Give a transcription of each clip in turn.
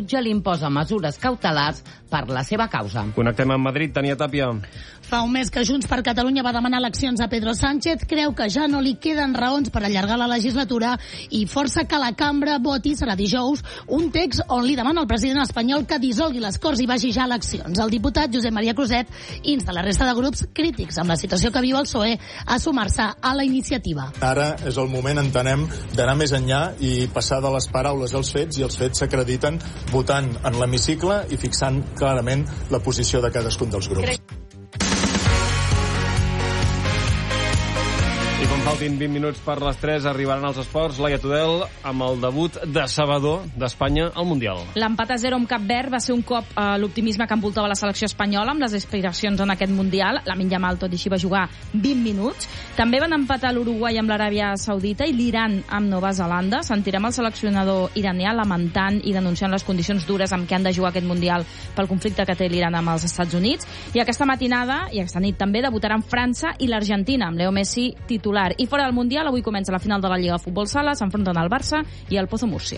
jutge li imposa mesures cautelars per la seva causa. Connectem amb Madrid, Tania Tàpia. Fa un mes que Junts per Catalunya va demanar eleccions a Pedro Sánchez, creu que ja no li queden raons per allargar la legislatura i força que la cambra voti, serà dijous, un text on li demana al president espanyol que dissolgui les Corts i vagi ja a eleccions. El diputat Josep Maria Cruzet insta la resta de grups crítics amb la situació que viu el PSOE a sumar-se a la iniciativa. Ara és el moment, entenem, d'anar més enllà i passar de les paraules als fets, i els fets s'acrediten votant en l'hemicicle i fixant clarament la posició de cadascun dels grups. I quan faltin 20 minuts per les 3 arribaran als esports. Laia Tudel amb el debut decebedor d'Espanya al Mundial. L'empat a 0 amb Cap Verd va ser un cop l'optimisme que envoltava la selecció espanyola amb les aspiracions en aquest Mundial. Lamine Yamal, tot i així, va jugar 20 minuts. També van empatar l'Uruguai amb l'Aràbia Saudita i l'Iran amb Nova Zelanda. Sentirem el seleccionador iranià lamentant i denunciant les condicions dures amb què han de jugar aquest Mundial pel conflicte que té l'Iran amb els Estats Units. I aquesta matinada, i aquesta nit també, debutaran França i l'Argentina, amb Leo Messi titular. I fora del Mundial, avui comença la final de la Lliga de Futbol Sala, s'enfronten al Barça i al Pozo Múrcia.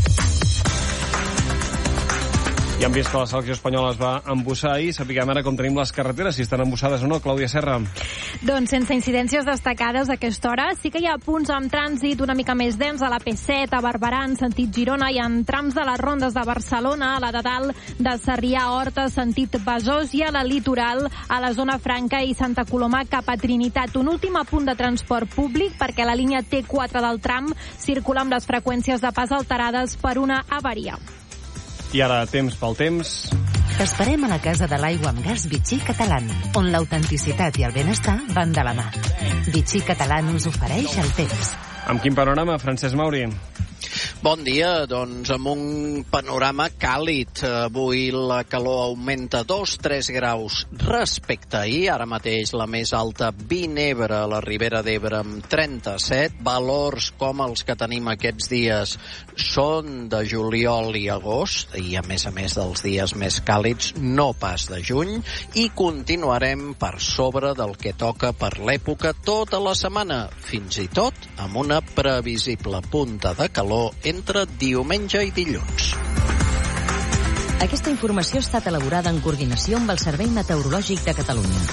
Ja hem vist que la selecció espanyola es va embussar ahir. Sapiguem ara com tenim les carreteres, si estan embussades o no. Clàudia Serra. Doncs sense incidències destacades a aquesta hora. Sí que hi ha punts amb trànsit una mica més dens a la P7, a Barberà, en sentit Girona, i en trams de les rondes de Barcelona, a la de dalt de Sarrià a Horta, sentit Besòs, i a la Litoral, a la zona Franca i Santa Coloma cap a Trinitat. Un últim apunt de transport públic perquè la línia T4 del tram circula amb les freqüències de pas alterades per una avaria. I ara, temps pel temps. T'esperem a la Casa de l'Aigua amb Gas Vichy Catalán, on l'autenticitat i el benestar van de la mà. Vichy Catalán us ofereix el temps. Amb quin panorama, Francesc Mauri? Bon dia, doncs amb un panorama càlid. Avui la calor augmenta 2-3 graus respecte a ahir. Ara mateix la més alta, Vinebre, a la Ribera d'Ebre, amb 37. Valors com els que tenim aquests dies són de juliol i agost, i a més dels dies més càlids, no pas de juny, i continuarem per sobre del que toca per l'època tota la setmana, fins i tot amb una previsible punta de calor entre diumenge i dilluns. Aquesta informació ha estat elaborada en coordinació amb el Servei Meteorològic de Catalunya.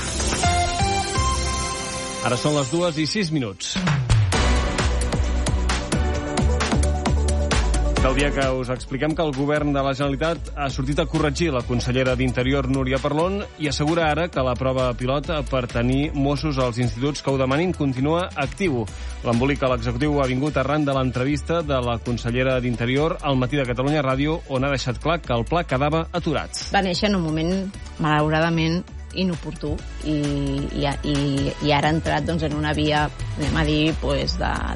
Ara són les 2:06. Del dia que us expliquem que el govern de la Generalitat ha sortit a corregir la consellera d'Interior, Núria Parlon, i assegura ara que la prova pilot per tenir Mossos als instituts que ho demanin continua actiu. L'embolic a l'executiu ha vingut arran de l'entrevista de la consellera d'Interior al Matí de Catalunya Ràdio, on ha deixat clar que el pla quedava aturat. Va néixer en un moment, malauradament, inoportú i ara ha entrat doncs, en una via, anem a dir, pues,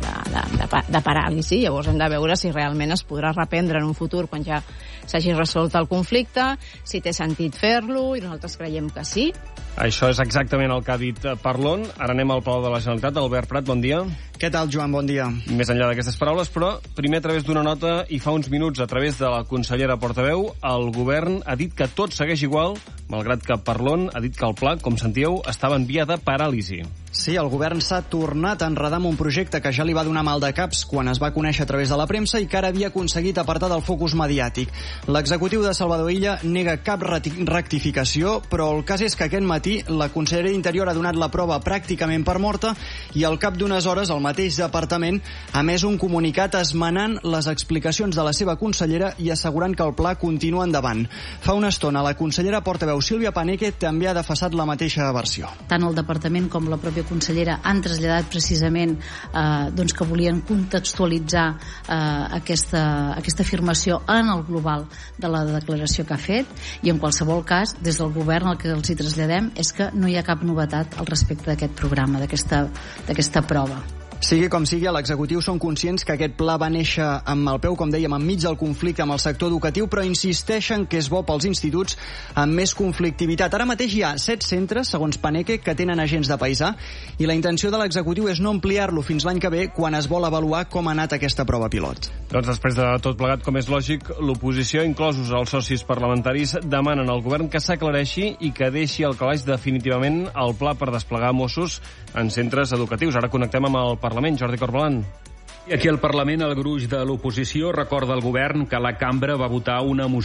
de paràlisi. Llavors hem de veure si realment es podrà reprendre en un futur quan ja s'hagi resolt el conflicte, si té sentit fer-lo, i nosaltres creiem que sí. Això és exactament el que ha dit Parlon. Ara anem al Palau de la Generalitat. Albert Prat, bon dia. Què tal, Joan? Bon dia. Més enllà d'aquestes paraules, però primer a través d'una nota i fa uns minuts a través de la consellera portaveu, el govern ha dit que tot segueix igual, malgrat que Parlon ha dit que el pla, com sentíeu, estava en via de paràlisi. Sí, el govern s'ha tornat a enredar amb un projecte que ja li va donar mal de caps quan es va conèixer a través de la premsa i que ara havia aconseguit apartar del focus mediàtic. L'executiu de Salvador Illa nega cap rectificació, però el cas és que aquest matí la consellera d'Interior ha donat la prova pràcticament per morta i al cap d'unes hores el mateix departament ha emès un comunicat esmenant les explicacions de la seva consellera i assegurant que el pla continua endavant. Fa una estona la consellera portaveu Sílvia Paneque també ha defensat la mateixa versió. Tant el departament com la pròpia consellera han traslladat precisament doncs que volien contextualitzar aquesta afirmació en el global de la declaració que ha fet, i en qualsevol cas des del govern el que els hi traslladem és que no hi ha cap novetat al respecte d'aquest programa, d'aquesta prova. Sigui com sigui, a l'executiu són conscients que aquest pla va néixer amb el peu, com dèiem, enmig del conflicte amb el sector educatiu, però insisteixen que és bo pels instituts amb més conflictivitat. Ara mateix hi ha 7 centres, segons Paneque, que tenen agents de paisà, i la intenció de l'executiu és no ampliar-lo fins l'any que ve, quan es vol avaluar com ha anat aquesta prova pilot. Doncs després de tot plegat, com és lògic, l'oposició, inclosos els socis parlamentaris, demanen al govern que s'aclareixi i que deixi al calaix definitivament el pla per desplegar Mossos en centres educatius. Ara connectem amb el Parlament. Jordi Corbalan. I aquí al Parlament el gruix de l'oposició recorda al govern que la cambra va votar una moció